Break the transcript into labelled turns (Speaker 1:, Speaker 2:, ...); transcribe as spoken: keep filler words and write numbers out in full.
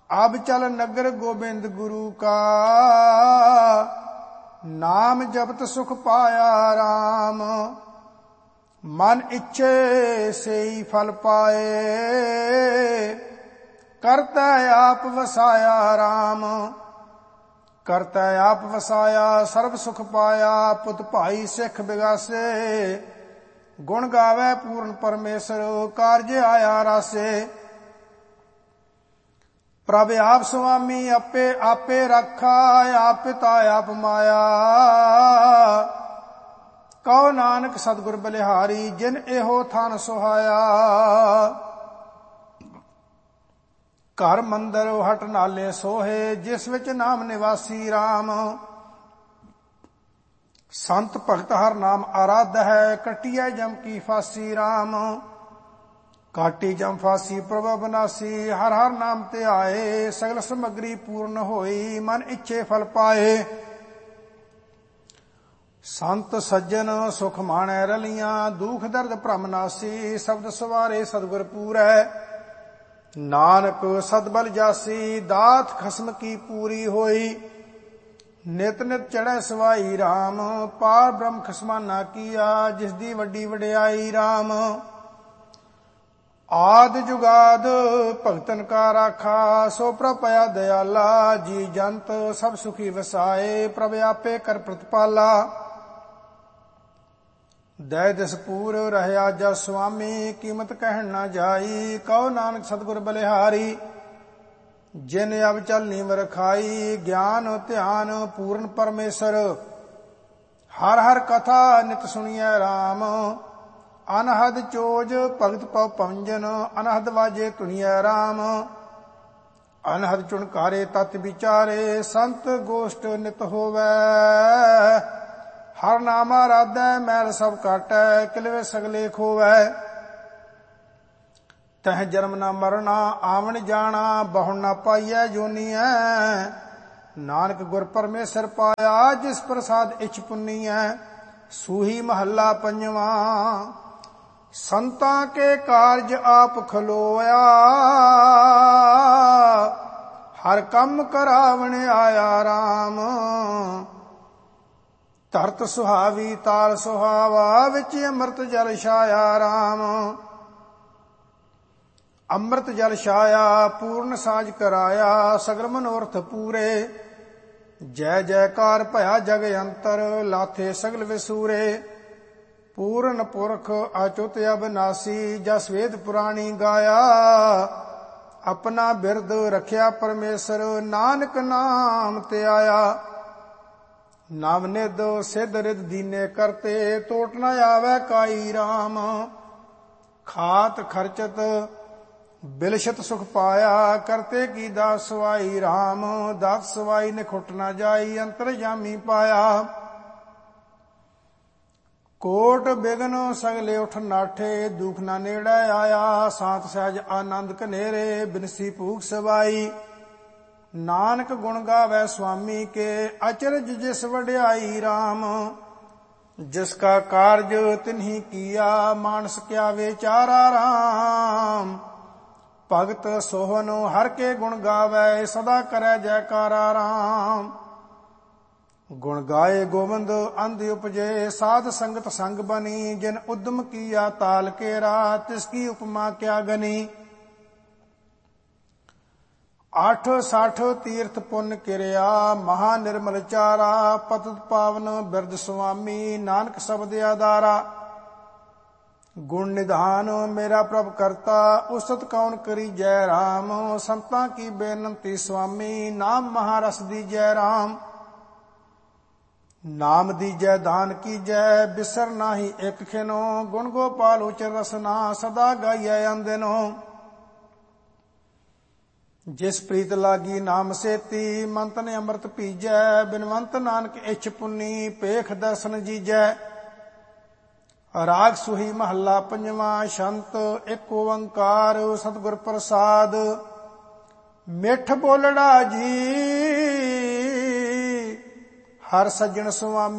Speaker 1: अब चल नगर गोबिंद गुरु का, नाम जपत सुख पाया राम। मन इच्छे से ही फल पाए, करता आप वसाया राम। करता आप वसाया सर्व सुख पाया, पुत भाई सिख बिगासे। गुण गावे पूर्ण परमेश्वर, कारज आया रासे। प्रभ आप स्वामी आपे आपे रखा, आप पिता आप माया। कहो नानक सतगुर बलिहारी, जिन एहो थान सुहाया। घर मंदिर हट नाले सोहे, जिस विच नाम निवासी राम। संत भगत हर नाम आराध है, कटिया जम की फांसी राम। काटी जम फांसी प्रभु बनासी, हर हर नाम ते आए। सगल समग्री पूर्ण होई, मन इच्छे फल पाए। संत सज्जन सुख माणै रलियां, दुख दर्द भ्रम नासी। शब्द सवारे सतगुर पूरै, नानक सदबल जासी। दात खसम की पूरी होई, नित नित चढ़ै सवाई राम। पार ब्रह्म खसमाना किया, जिसदी वड्डी वड्याई राम। आद जुगाद भगतन का राखा, सो प्रभ पया दयाला। जी जंत सब सुखी वसाए, प्रभ आपे कर प्रतिपाला। दय दसपूर रहया जा स्वामी, कीमत कहन न जाई। कहो नानक सतगुर बलिहारी, जिन अब चल नीम रखाई। ज्ञान ध्यान पूर्ण परमेश्वर, हर हर कथा नित सुनिए राम। अनहद चोज भगत पव पंजन, अनहद वाजे तुनिया राम। अनहद चुनकारे तत् विचारे, संत गोष्ठ नित होवै। हर नामा राधै मैल सब काटै, किलवे सगले खोवै। तह जन्म न मरना आवन जाना, बहु न पाइयै जोनीऐ। नानक गुर परमेश्वर पाया, जिस प्रसाद इछ पुन्नीऐ। सूही महला पंजवा, संतां के कारज आप खलोया। हर कम करावण आया राम। धरत सुहावी ताल सुहावा, विच अमृत जल छाया राम। अमृत जल छाया पूर्ण साज कराया, सगल मनोरथ पूरे। जय जयकार भया जग अंतर, लाथे सगल विसूरे। पूर्ण पुरख अचुत अविनाशी, जस वेद पुराणी गाया। अपना बिरद रखिया परमेश्वर, नानक नाम ते आया। नवनिध सिद्ध रिद दीने करते, टोट न आवे काई राम। खात खर्चत बिलशत सुख पाया, करते की दास सवाई राम। दास सवाई ने खुट न जाई, अंतरजामी पाया। कोट बिघन सगले उठ नाठे, दुख न नेड़े आया। सात सहज आनंद कनेरे, बिनसी भूख सवाई। नानक गुण गावै स्वामी के, अचरज जिस वड्याई राम। जिसका कारज तिन्ही किया, मानस क्या विचारा राम। भगत सोहन हर के गुण गावै, सदा करै जयकारा राम। गुण गाए गोविंद अंध उपजे, साध संगत संग बनी। जिन उद्यम किया ताल केरा, तिसकी उपमा क्या गनी। आठ साठ तीर्थ पुण्य किरिया, महा निर्मल चारा। पतित पावन बिरद स्वामी, नानक शब्द आधारा। गुण निधान मेरा प्रभ करता, उस्तत कौन करी जय राम। संतां की बेनंती स्वामी, नाम महारस दी जय राम। नाम दी जय दान की जय, बिसर नाही एक खिनो। गुण गोपाल उचर रसना, सदा गाइयै अंदिनो। जिस प्रीत लागी नाम सेती, मंत ने अमृत पीजै। बिनवंत नानक इछ पुन्नी, पेख दर्शन जीजै। राग सुही महला पंजवा, शंत एक ओंकार सतगुर प्रसाद। मिठ बोलड़ा जी हर सज्जन स्वामी।